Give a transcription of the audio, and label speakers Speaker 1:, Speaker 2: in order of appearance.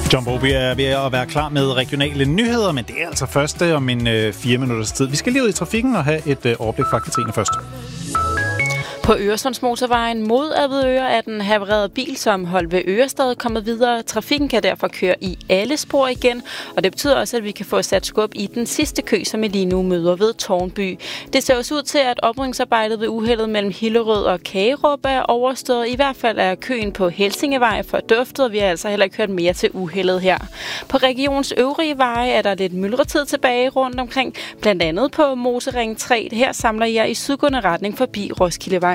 Speaker 1: John Boby er ved at være klar med regionale nyheder, men det er altså først om en 4 minutters tid. Vi skal lige ud i trafikken og have et overblik fra Katrine først.
Speaker 2: På Øresundsmotorvejen mod Avedøre er den havererede bil, som holdt ved Ørestad, kommet videre. Trafikken kan derfor køre i alle spor igen, og det betyder også, at vi kan få sat skub i den sidste kø, som vi lige nu møder ved Tårnby. Det ser også ud til, at oprydningsarbejdet ved uheldet mellem Hillerød og Kagerup er overstået. I hvert fald er køen på Helsingevej forduftet, og vi har altså heller ikke hørt mere til uheldet her. På regionens øvrige veje er der lidt myldretid tilbage rundt omkring, blandt andet på Mosering 3. Her samler jeg i sydgående retning forbi Roskildevej.